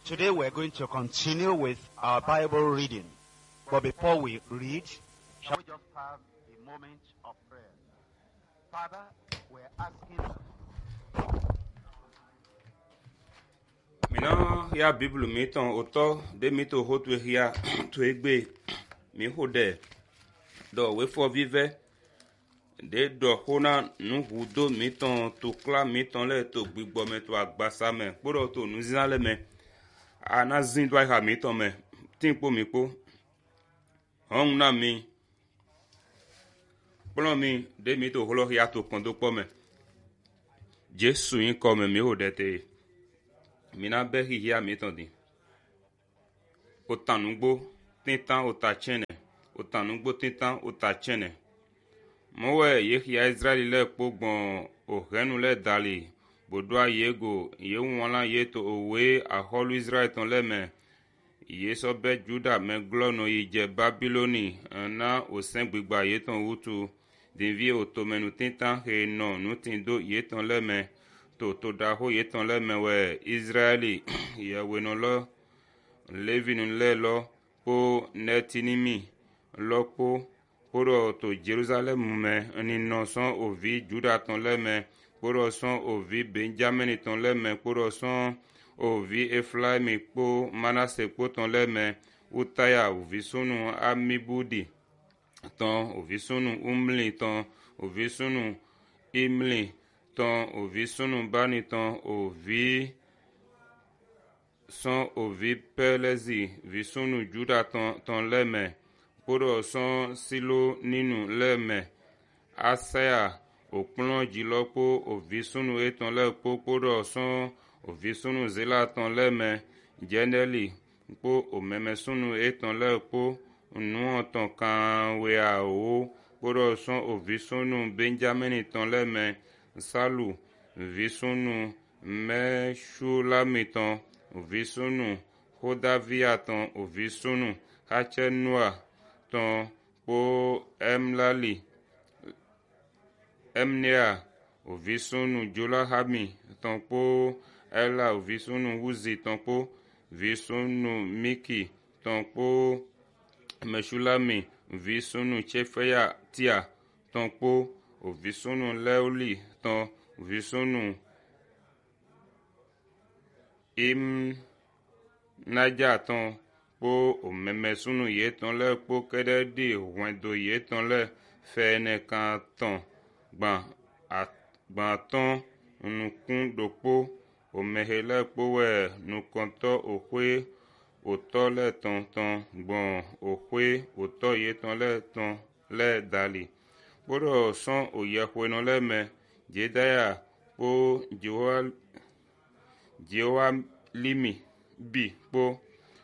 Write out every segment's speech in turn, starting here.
Today we're going to continue with our Bible reading. But before we read, shall we just have a moment of prayer? Father, we're asking Mina ya Bible meton oto de mito hotu hia to egbe mi hode do we for vive de do hona nu hudo meton to kla meton le to gbigbo me to agbasa me poro to nu zina le me ana zin do ha meton me tinpo mi po on na mi polo mi de mito holo hia to kondo po me Jesu yin ko me mi hode te mina be hihia metodi otanugbo tintan otachene otanugbo tintan otachene mowe yehia Israeli le pogbon ohenu le dali bodwa yego ye wonla ye to owe aholu Israel ton le me ye so be Juda me glono ije Babiloni na osen gbigba ye ton wutu dinvie otomenu tintan he no nutindo ye ton le me to da ho ye ton le me we Israeli ye weno lo levinu le lo po netinimi lo po poro to Jerusalem me ni no son ovi Juda ton le me poro son ovi Benjamin ton le me poro son ovi Efraim po Manasse po ton le me utaya ovi sunu amibudi ton ovi sunu umli ton ovi sunu imli ton ovi sunu bani ton ovi son ovi pelezi visunu Juda ton leme poro son silo ninu leme asaya oplon jilopo ovi sunu eton lepo poro son ovi sunu zela ton leme jeneli po omeme sunu eton lepo nu ton kan we a o poro son ovi sunu Benjamin ton leme salu visunu meshulamiton visunu hodaviaton visunu hachenua ton po emlali emnea visunu jolahami ton po ela visunu uzi ton po visunu miki ton po meshulami visunu chefeya tia ton po visunu leoli ton visunu im naja ton po omeme sunu ye ton le po kede di wendo ye ton le fene kan ton gban ton nukun dopo omehele po we nukonto okwe oto le ton gbon okwe oto ye ton le dali poro son oyehweno le me Jedaya po Jehoa limi bi po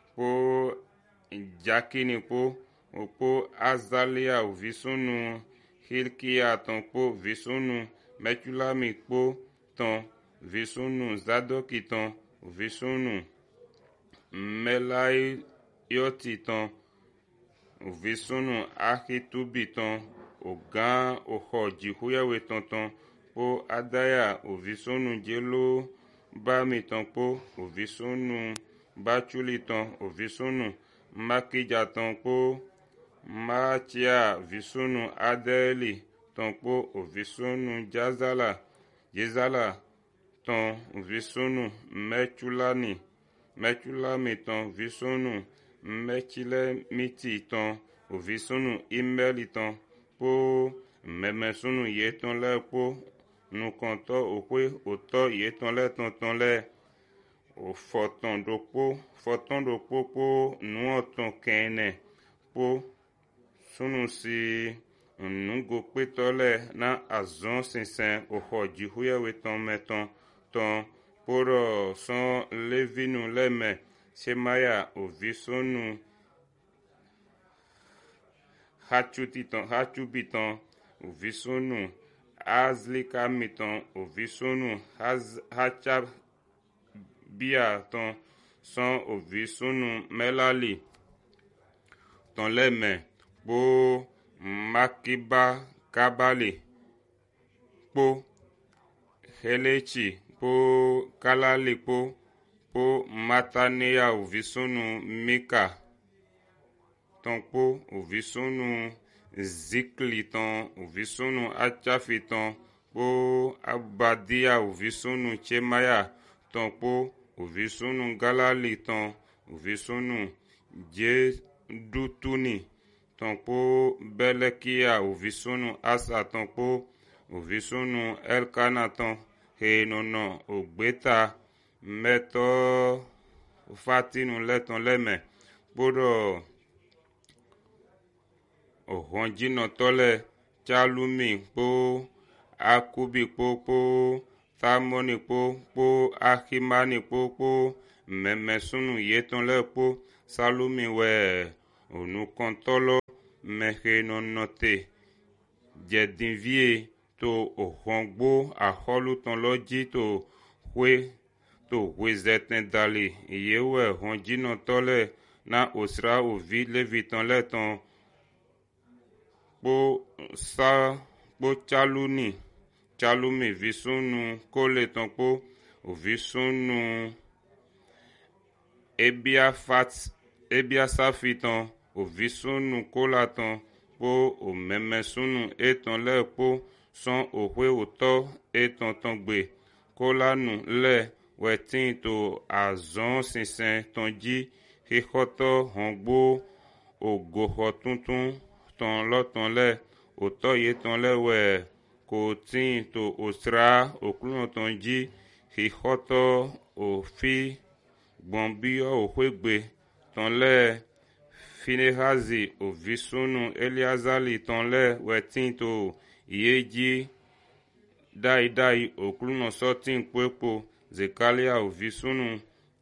jakini po Azalia visunu Hilkia ton po visunu Mechulami po ton visunu Zadoki ton visunu Melayoti ton visunu Ahitubi ton ogan oho jihuyawe ton po Adaya ovisunu jelo bami ton po ovisunu bachuli ton ovisunu makija ton po machia visunu adeli ton po ovisunu jezala ton visunu mechulami ton visunu mechilemiti ton ovisunu imeli ton po memesunu ye ton le po nukonto okwe oto ye ton le foton dopo po nuoton kene po sunu si nugo petole na azon sinsen oho jihuyewe ton meton ton poro son levinu leme Shemaya ovisunu hachubiton ovisunu azlikamiton ovisunu hachabiaton son ovisunu melali ton leme po makiba kabali po helechi po kalali po po Matania ovisonu Mika ton po ovisonu Zikli ton ovisonu Achafi ton po Abadia ovisonu Chemaya ton po ovisonu Galali ton ovisonu Jedutuni ton po Belekia ovisonu Asa ton po ovisonu Elkana ton Henono ogbeta meto fatinu leton leme bodo ohonjino tole chalumi po akubi po tamoni po akimani po memesunu yeton le po salumi we onukontolo mehenonote jedinvie to ohongbo aholuton loji to wezeten dali yewe honjino tole na osra ovi leviton leton po chalumi visunu koleton po ovisunu ebia safiton ovisunu kolaton po omemesunu eton le po son ohwe oto eton tongbe kolanu le wetin to azon sinsen tonji hikoto hongbo ogoho tuntun ton loton le oto ye ton le we ko tin to osra oklun tonji hikoto ofi gbonbio ohwegbe ton le Finehazi ovisunu Eliazali ton le wetin to yeji dai okluno sotin kwepo Zekalia ovisunu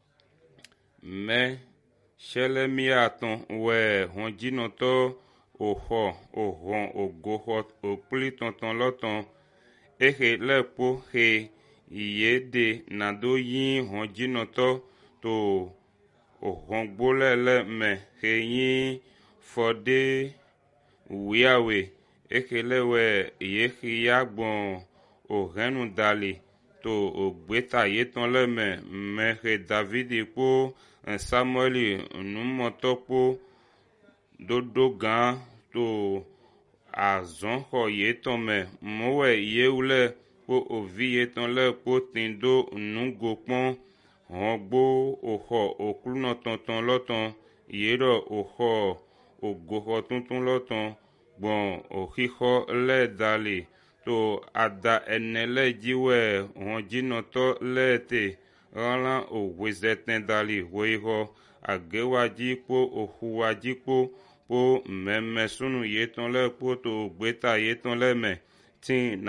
me Shelemia ton we honjino to ohon ogoho okpli ton loton ehe lepo he yede nado yin honjino to ohongbole me he yin fode wiawe ekelewe yehiagbon ohenu dali to ogbeta yeton leme mehe Davidi po Samueli numoto po dodo gan to azonho yeton me mowe yeule po ovi yeton le po tindo nungopon hongbo oho okluno tonton loton yero oho ogoho tuntun loton bon ohiho le dali to ada enele jiwe honjino to lete rala owezeten dali weiho agewaji po ohuwaji po memesunu yeton le po to gbeta yeton le me tin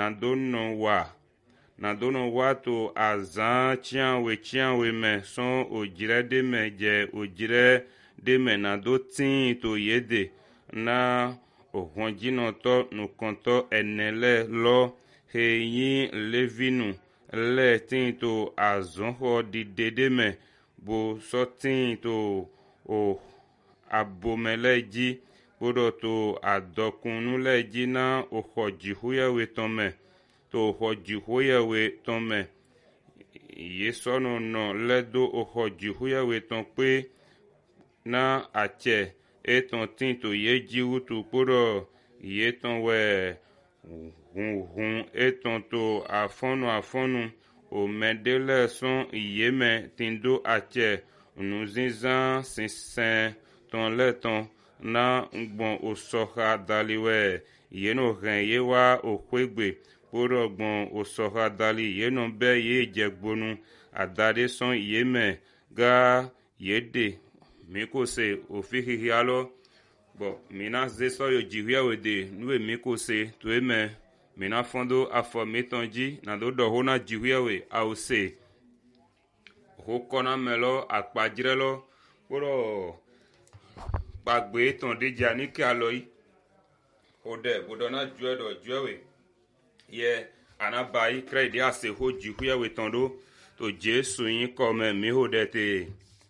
nadono wa to azan chianwe me son ojire de me je ojire de me nado tin to yede na ohonjino to nukonto enele lo heyin levinu le tin to azonho didede me bo so tin to o abomele ji bodo to adokunu le ji na ohojihuyewe tome to ohojihuyewe tome yesono no ledo ohojihuyewe ton pe na ache eton tin to yeji utu kporo yeton we hun eton to afonu o medele son yeme tindo ache nuzinzan sinsen ton leton na ngbon osoha daliwe yeno ren yewa okwegbe kporo gbon osoha dali yeno be ye jegbonu adade son yeme ga yede miko se ofihihi alo bo mina zeso yo jihuya wede nuwe miko se to eme mina fondo afọ metonji na do hona jihuya we ause hokona melo akpajrelo poro pagbe ton deja ni ke aloi ode bodona juewe ye anabai kredi ase ho jihuya we tondo to Jesu yin ko me mi hodete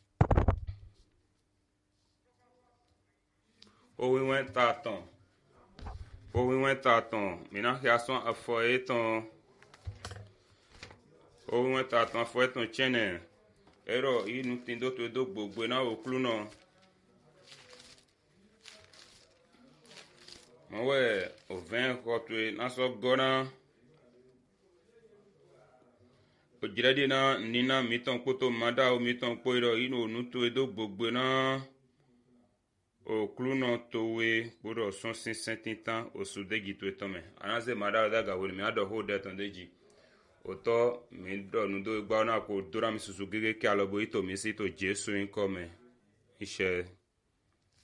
owiwen taton mina hiason afọ eton owiwen taton afọ eton chene ero inu tindo to do gbogbo na oklu no mowe oven kotwe na so gona ojiredi na nina miton poto mada o miton poiro inu nuto edo gbogbo na oklu no towe buro son sin sentintan osudegi to etome anaze mada da gawoni mi ado ho de ton deji oto mi do nudo igba na ko dora mi susu gege ki alobo ito mi si to Jesu in come ise